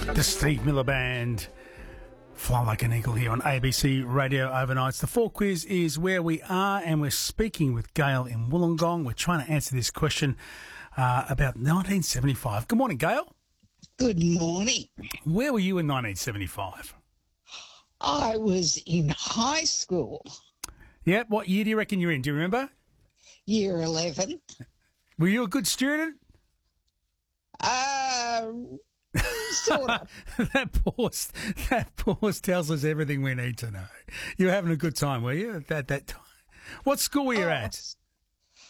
The Steve Miller Band. Fly Like an Eagle here on ABC Radio Overnights. The 4 quiz is where we are, and we're speaking with Gail in Wollongong. We're trying to answer this question about 1975. Good morning, Gail. Good morning. Where were you in 1975? I was in high school, Yeah, what year do you reckon you're in? Do you remember? year 11. Were you a good student? Sort of. That pause tells us everything we need to know. You were having a good time, were you, at that time? What school were you at?